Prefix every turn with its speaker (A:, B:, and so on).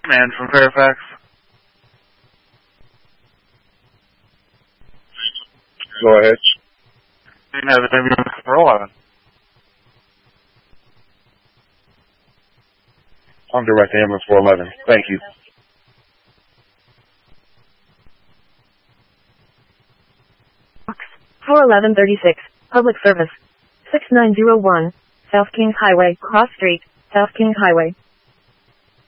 A: Man from Fairfax.
B: Go ahead.
A: Didn't have the ambulance for 11.
B: I'm direct ambulance for 11. Thank you.
C: For 1136, public service. 6901, South Kings Highway, Cross Street, South Kings Highway.